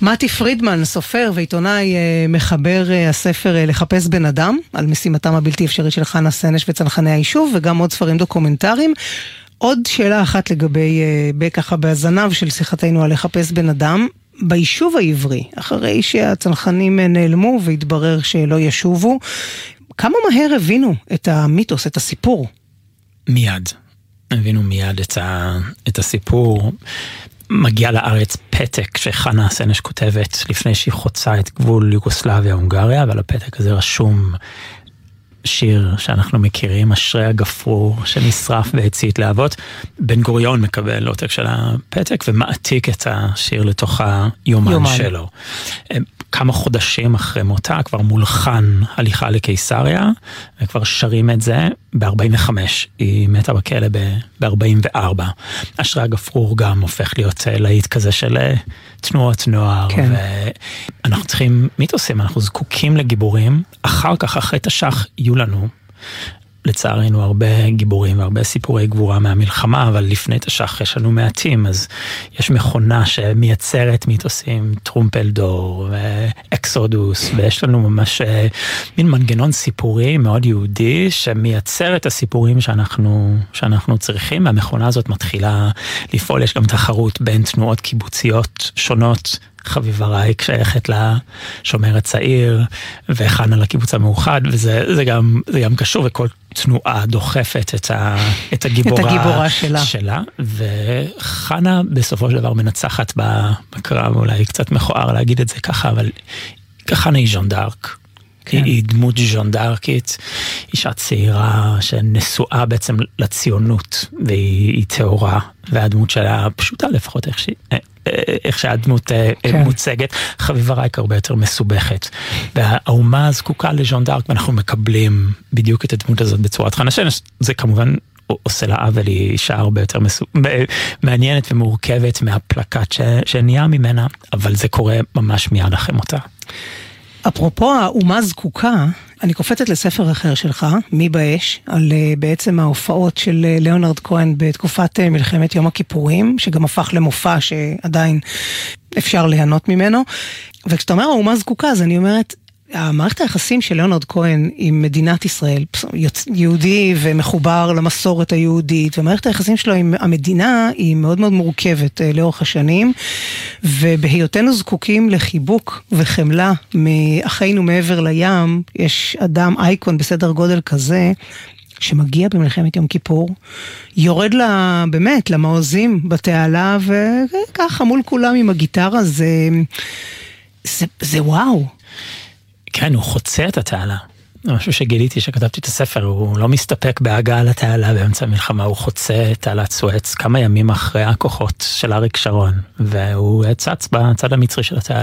מתי פרידמן, סופר ועיתונאי, מחבר הספר לחפש בן אדם, על משימתם הבלתי אפשרית של חנה סנש וצנחני היישוב, וגם עוד ספרים דוקומנטריים. עוד שאלה אחת לגבי, ככה בהזנב של שיחתנו על לחפש בן אדם, ביישוב העברי, אחרי שהצנחנים נעלמו והתברר שלא ישובו, כמה מהר הבינו את המיתוס, את הסיפור? מיד. הבינו מיד את הסיפור. מגיע לארץ פתק שחנה סנש כותבת לפני שהיא חוצה את גבול יוגוסלביה-הונגריה, ועל הפתק הזה רשום שיר שאנחנו מכירים, אשרי הגפרור שנשרף והצית להבות. בן גוריון מקבל עותק של הפתק ומעתיק את השיר לתוך היומן שלו. כמה חודשים אחרי מותה כבר מולחן הליכה לקיסריה, וכבר שרים את זה ב-45. היא מתה בכלא ב-44. אשרי הגפרור גם הופך להיות להיט כזה של תנועות נוער, כן. ואנחנו צריכים מיתוסים, אנחנו זקוקים לגיבורים. אחר כך, אחרי תש"ח, יהיו לנו, לצערנו, הרבה גיבורים והרבה סיפורי גבורה מהמלחמה, אבל לפני תש"ח יש לנו מעטים, אז יש מכונה שמייצרת מיתוסים, טרומפלדור, אקסודוס, ויש לנו ממש מין מנגנון סיפורי מאוד יהודי, שמייצר את הסיפורים שאנחנו צריכים, והמכונה הזאת מתחילה לפעול. יש גם תחרות בין תנועות קיבוציות שונות, חביבה רייק שייכת לשומר הצעיר, וחנה לקיבוץ המאוחד, וזה גם קשור, וכל תנועה דוחפת את הגיבורה שלה, וחנה בסופו של דבר מנצחת בקרב, אולי קצת מכוער להגיד את זה ככה, אבל חנה היא ז'אן דארק. כן. היא דמות ז'אן דארקית, אישה צעירה שנשואה בעצם לציונות, והיא תאורה, והדמות שלה פשוטה לפחות איך שהדמות מוצגת. חביבה רייק הרבה יותר מסובכת, והאומה זקוקה לז'אן דארק, ואנחנו מקבלים בדיוק את הדמות הזאת בצורת חנה סנש. זה כמובן עושה לה עוול, היא אישה הרבה יותר מעניינת ומורכבת מהפלקט שנהיה ממנה, אבל זה קורה ממש מיד אחרי מותה. אפרופו האומה זקוקה, אני קופצת לספר אחר שלך, מי באש, על בעצם ההופעות של ליאונרד כהן בתקופת מלחמת יום הכיפורים, שגם הפך למופע שעדיין אפשר ליהנות ממנו. וכשאתה אומר האומה זקוקה, אז אני אומרת, המערכת היחסים של ליאונרד כהן עם מדינת ישראל, יהודי ומחובר למסורת היהודית, ומערכת היחסים שלו עם המדינה היא מאוד מאוד מורכבת לאורך השנים, ובהיותנו זקוקים לחיבוק וחמלה מאחינו מעבר לים, יש אדם אייקון בסדר גודל כזה, שמגיע במלחמת יום כיפור, יורד באמת למעוזים בתעלה, וככה מול כולם עם הגיטרה, זה וואו. כן, הוא חוצה את התעלה. משהו שגיליתי שכתבתי את הספר, הוא לא מסתפק בהגעה לתעלה באמצע המלחמה, הוא חוצה את תעלת סואץ כמה ימים אחרי הכוחות של אריק שרון, והוא צץ בצד המצרי של התעלה.